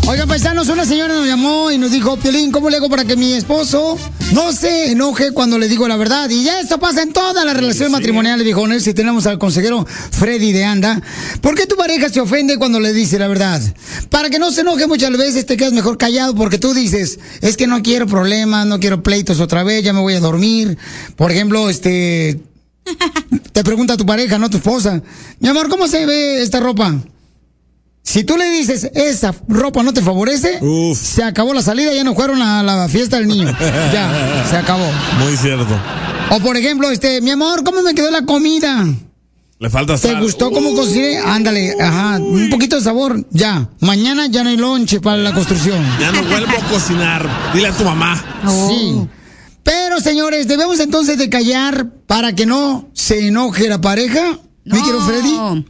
Oigan, paisanos, una señora nos llamó y nos dijo, Piolín, ¿cómo le hago para que mi esposo no se enoje cuando le digo la verdad? Y ya esto pasa en todas las relaciones matrimoniales, viejones. Si tenemos al consejero Freddy de Anda. ¿Por qué tu pareja se ofende cuando le dice la verdad? Para que no se enoje muchas veces te quedas mejor callado porque tú dices, es que no quiero problemas, no quiero pleitos otra vez, ya me voy a dormir. Por ejemplo, te pregunta a tu pareja, no a tu esposa, mi amor, ¿cómo se ve esta ropa? Si tú le dices, esa ropa no te favorece, se acabó la salida, ya no fueron a la fiesta del niño. Ya, se acabó. Muy cierto. O por ejemplo, mi amor, ¿cómo me quedó la comida? Le falta sal. ¿Te gustó cómo cociné? Ándale, un poquito de sabor, ya. Mañana ya no hay lonche para la construcción. Ya no vuelvo a cocinar. Dile a tu mamá. Sí. Pero, señores, ¿debemos entonces de callar para que no se enoje la pareja? ¿Mi querido Freddy?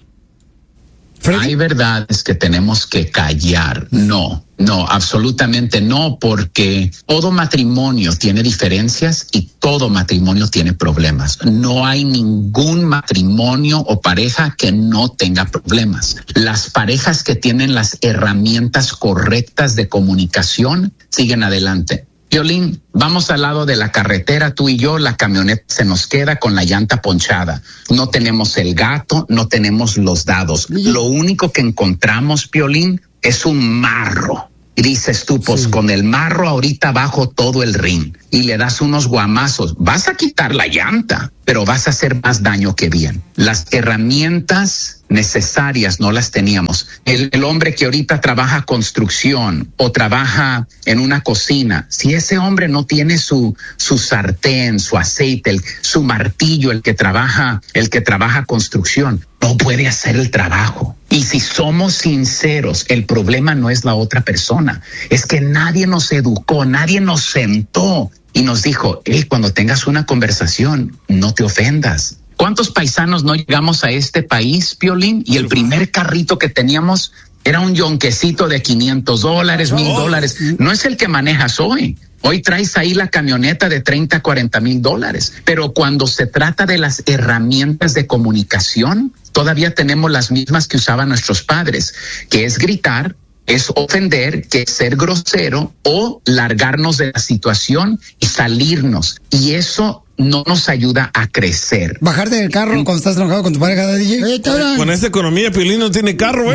Hay verdades que tenemos que callar. No, absolutamente no, porque todo matrimonio tiene diferencias y todo matrimonio tiene problemas. No hay ningún matrimonio o pareja que no tenga problemas. Las parejas que tienen las herramientas correctas de comunicación siguen adelante. Piolín, vamos al lado de la carretera, tú y yo, la camioneta se nos queda con la llanta ponchada. No tenemos el gato, no tenemos los dados. Lo único que encontramos, Piolín, es un marro. Y dices tú, pues con el marro ahorita bajo todo el ring y le das unos guamazos. Vas a quitar la llanta, pero vas a hacer más daño que bien. Las herramientas necesarias no las teníamos. El hombre que ahorita trabaja construcción o trabaja en una cocina, si ese hombre no tiene su sartén, su aceite, su martillo, el que trabaja construcción, no puede hacer el trabajo. Y si somos sinceros, el problema no es la otra persona, es que nadie nos educó, nadie nos sentó y nos dijo, cuando tengas una conversación, no te ofendas. ¿Cuántos paisanos no llegamos a este país, Piolín? Y el primer carrito que teníamos era un yonquecito de $500, $1,000. No es el que manejas hoy. Hoy traes ahí la camioneta de $30, $40,000. Pero cuando se trata de las herramientas de comunicación, todavía tenemos las mismas que usaban nuestros padres, que es gritar, es ofender, que es ser grosero o largarnos de la situación y salirnos. Y eso no nos ayuda a crecer. Bajarte del carro cuando estás enojado con tu pareja de DJ. Con esta economía, Piolín no tiene carro,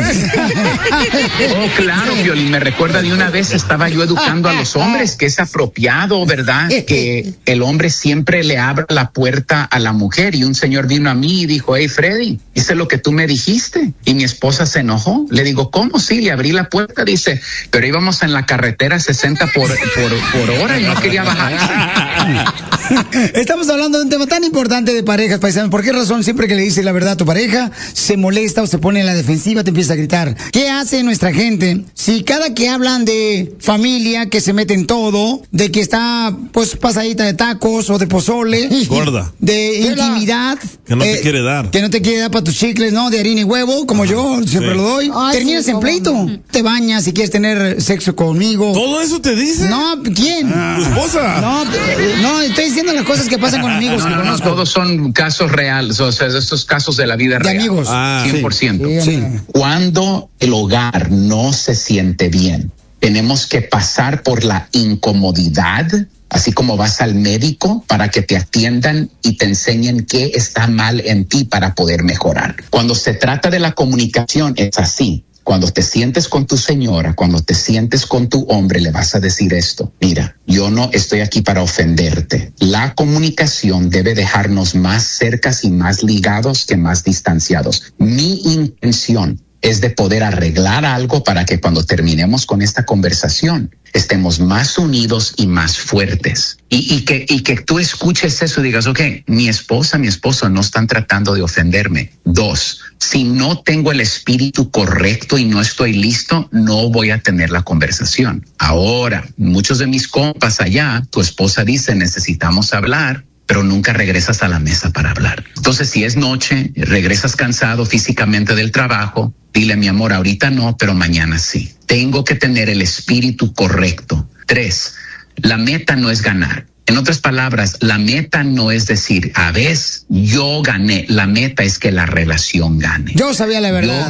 Oh, claro, Piolín. Me recuerda de una vez estaba yo educando a los hombres que es apropiado, ¿verdad? Que el hombre siempre le abra la puerta a la mujer. Y un señor vino a mí y dijo, hey, Freddy, hice lo que tú me dijiste. Y mi esposa se enojó. Le digo, ¿cómo? Sí, le abrí la puerta. Dice, pero íbamos en la carretera 60 por hora y no quería bajar. Estamos hablando de un tema tan importante de parejas, paisanos. ¿Por qué razón siempre que le dices la verdad a tu pareja se molesta o se pone en la defensiva, te empieza a gritar? ¿Qué hace nuestra gente si cada que hablan de familia, que se mete en todo, de que está pues pasadita de tacos o de pozole, gorda, de intimidad, que no te quiere dar, para tus chicles, ¿no? De harina y huevo, como yo siempre lo doy. Terminas en pleito. Te bañas si quieres tener sexo conmigo. ¿Todo eso te dice? No, ¿quién? ¿Tu esposa? No, estoy diciendo las cosas que pasan con amigos que conozco. Todos son casos reales, o sea, estos casos de la vida real. De amigos. 100%. Sí. Cuando el hogar no se siente bien, tenemos que pasar por la incomodidad, así como vas al médico para que te atiendan y te enseñen qué está mal en ti para poder mejorar. Cuando se trata de la comunicación, es así. Cuando te sientes con tu señora, cuando te sientes con tu hombre, le vas a decir esto. Mira, yo no estoy aquí para ofenderte. La comunicación debe dejarnos más cercas y más ligados que más distanciados. Mi intención es de poder arreglar algo para que cuando terminemos con esta conversación estemos más unidos y más fuertes. Y que tú escuches eso y digas, ok, mi esposa, mi esposo no están tratando de ofenderme. 2, si no tengo el espíritu correcto y no estoy listo, no voy a tener la conversación. Ahora, muchos de mis compas allá, tu esposa dice, necesitamos hablar, pero nunca regresas a la mesa para hablar. Entonces, si es noche, regresas cansado físicamente del trabajo, dile, mi amor, ahorita no, pero mañana sí. Tengo que tener el espíritu correcto. 3, la meta no es ganar. En otras palabras, la meta no es decir, a ver, yo gané. La meta es que la relación gane. Yo sabía la verdad.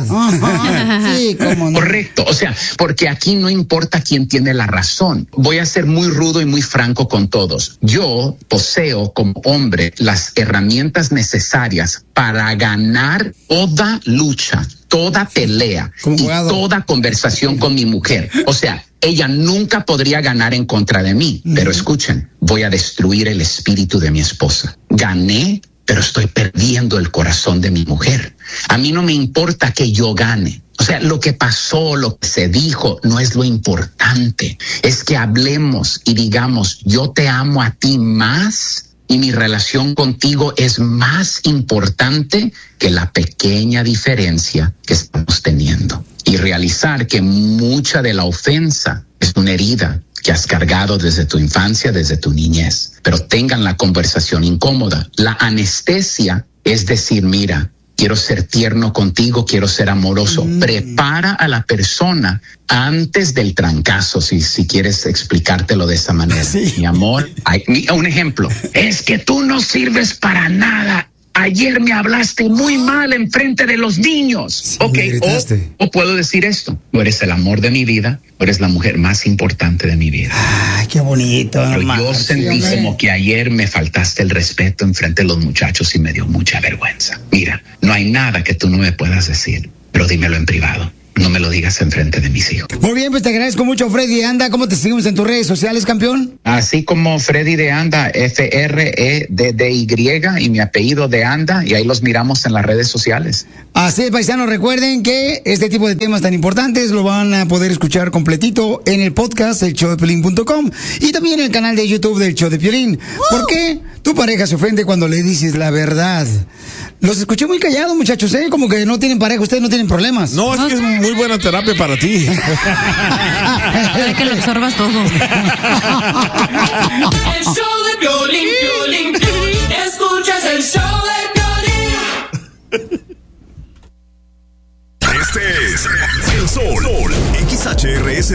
Sí, cómo no. Correcto. O sea, porque aquí no importa quién tiene la razón. Voy a ser muy rudo y muy franco con todos. Yo poseo como hombre las herramientas necesarias para ganar toda lucha, toda pelea y toda conversación con mi mujer. O sea, ella nunca podría ganar en contra de mí. Pero escuchen, voy a destruir el espíritu de mi esposa. Gané, pero estoy perdiendo el corazón de mi mujer. A mí no me importa que yo gane. O sea, lo que pasó, lo que se dijo, no es lo importante. Es que hablemos y digamos, yo te amo a ti más y mi relación contigo es más importante que la pequeña diferencia que estamos teniendo. Y realizar que mucha de la ofensa es una herida que has cargado desde tu infancia, desde tu niñez. Pero tengan la conversación incómoda. La anestesia es decir, mira, quiero ser tierno contigo, quiero ser amoroso. Prepara a la persona antes del trancazo, si quieres explicártelo de esa manera. Sí. Mi amor, un ejemplo. Es que tú no sirves para nada. Ayer me hablaste muy mal enfrente de los niños. Sí, o puedo decir esto. Tú eres el amor de mi vida. Tú eres la mujer más importante de mi vida. Ay, qué bonito. Pero yo sentí como que ayer me faltaste el respeto enfrente de los muchachos y me dio mucha vergüenza. Mira, no hay nada que tú no me puedas decir, pero dímelo en privado. No me lo digas enfrente de mis hijos. Muy bien, pues te agradezco mucho, Freddy de Anda. ¿Cómo te seguimos en tus redes sociales, campeón? Así como Freddy de Anda, FREDDY, y mi apellido de Anda, y ahí los miramos en las redes sociales. Así es, paisanos, recuerden que este tipo de temas tan importantes lo van a poder escuchar completito en el podcast, elshowdepiolín.com, y también en el canal de YouTube del Show de Piolín. ¿Por qué? Tu pareja se ofende cuando le dices la verdad. Los escuché muy callados, muchachos, ¿eh? Como que no tienen pareja, ustedes no tienen problemas. No, es que es muy buena terapia para ti. Para que lo absorbas todo. El show de Piolín, Piolín, Piolín. Escuchas el show de Piolín. Este es El Sol XHRS